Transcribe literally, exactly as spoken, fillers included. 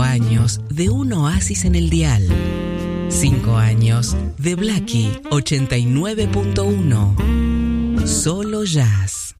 años de un oasis en el dial. Cinco años de Blackie ochenta y nueve punto uno. Solo jazz.